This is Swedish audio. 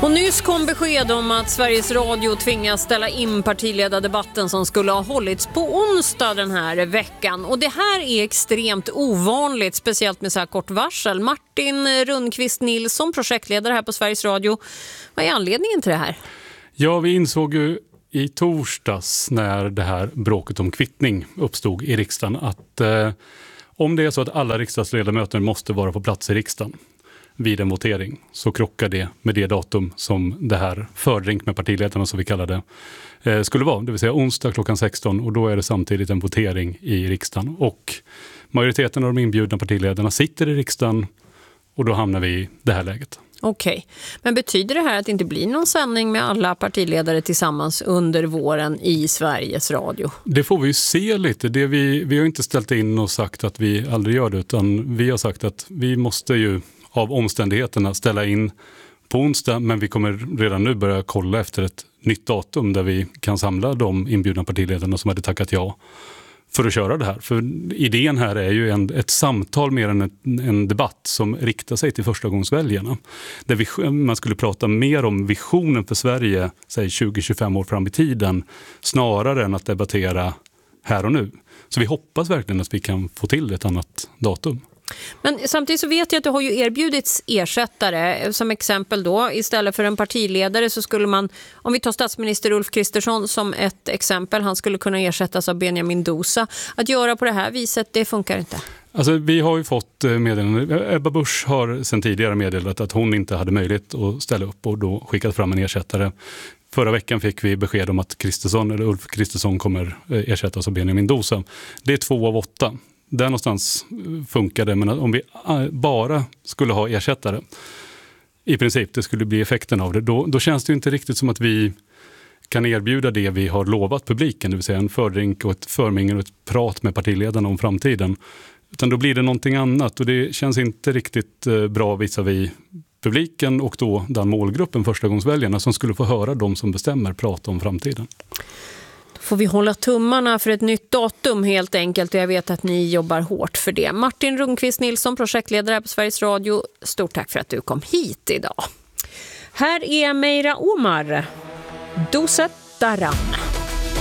Och nyss kom besked om att Sveriges Radio tvingas ställa in partiledardebatten som skulle ha hållits på onsdag den här veckan. Och det här är extremt ovanligt, speciellt med så här kort varsel. Martin Rundqvist Nilsson, projektledare här på Sveriges Radio. Vad är anledningen till det här? Ja, vi insåg ju i torsdags när det här bråket om kvittning uppstod i riksdagen att om det är så att alla riksdagsledamöter måste vara på plats i riksdagen vid en votering så krockar det med det datum som det här fördrink med partiledarna som vi kallar det skulle vara. Det vill säga onsdag klockan 16 och då är det samtidigt en votering i riksdagen. Och majoriteten av de inbjudna partiledarna sitter i riksdagen och då hamnar vi i det här läget. Okej, men betyder det här att det inte blir någon sändning med alla partiledare tillsammans under våren i Sveriges Radio? Det får vi ju se lite. Vi har inte ställt in och sagt att vi aldrig gör det utan vi har sagt att vi måste ju av omständigheterna ställa in på onsdag, men vi kommer redan nu börja kolla efter ett nytt datum där vi kan samla de inbjudna partiledarna som hade tackat ja för att köra det här. För idén här är ju ett samtal mer än en debatt som riktar sig till förstagångsväljarna. Där man skulle prata mer om visionen för Sverige, säg 20-25 år fram i tiden, snarare än att debattera här och nu. Så vi hoppas verkligen att vi kan få till ett annat datum. Men samtidigt så vet jag att det har ju erbjudits ersättare. Som exempel då, istället för en partiledare så skulle man, om vi tar statsminister Ulf Kristersson som ett exempel, han skulle kunna ersättas av Benjamin Dosa. Att göra på det här viset, det funkar inte. Alltså vi har ju fått meddelande. Ebba Busch har sedan tidigare meddelat att hon inte hade möjlighet att ställa upp och då skickat fram en ersättare. Förra veckan fick vi besked om att Ulf Kristersson kommer ersättas av Benjamin Dosa. Det är 2 av 8. Där någonstans funkar det, men om vi bara skulle ha ersättare i princip, det skulle bli effekten av det, då känns det ju inte riktigt som att vi kan erbjuda det vi har lovat publiken, det vill säga en fördrink och ett förmingel och ett prat med partiledarna om framtiden. Utan då blir det någonting annat och det känns inte riktigt bra visavi publiken och då den målgruppen förstagångsväljarna som skulle få höra de som bestämmer prata om framtiden. Får vi hålla tummarna för ett nytt datum helt enkelt och jag vet att ni jobbar hårt för det. Martin Rundqvist Nilsson, projektledare på Sveriges Radio, stort tack för att du kom hit idag. Här är Meira Omar, Dosa Dara.